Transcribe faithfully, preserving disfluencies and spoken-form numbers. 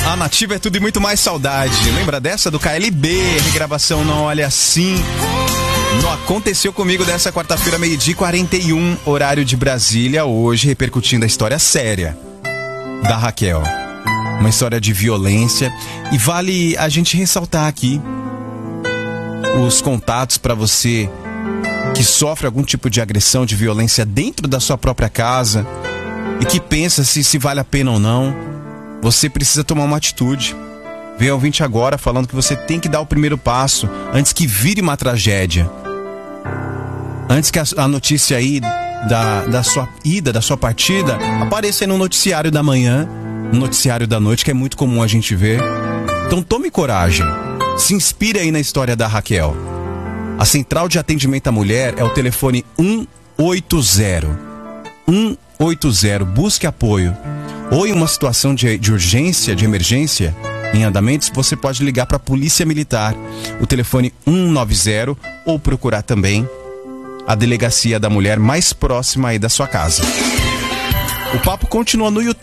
A Nativa é tudo e muito mais saudade. Lembra dessa do K L B? Regravação Não Olha Assim. Não aconteceu comigo dessa quarta-feira, meio-dia e quarenta e um, horário de Brasília, hoje repercutindo a história séria da Raquel. Uma história de violência. E vale a gente ressaltar aqui os contatos para você que sofre algum tipo de agressão, de violência dentro da sua própria casa e que pensa se, se vale a pena ou não. Você precisa tomar uma atitude. Vem ouvinte agora falando que você tem que dar o primeiro passo antes que vire uma tragédia. Antes que a, a notícia aí da, da sua ida, da sua partida, apareça aí no noticiário da manhã, no noticiário da noite, que é muito comum a gente ver. Então tome coragem. Se inspire aí na história da Raquel. A Central de Atendimento à Mulher é o telefone um oito zero. um oito zero. Busque apoio. Ou em uma situação de, de urgência, de emergência, em andamentos, você pode ligar para a Polícia Militar, o telefone um nove zero, ou procurar também a Delegacia da Mulher mais próxima aí da sua casa. O papo continua no YouTube.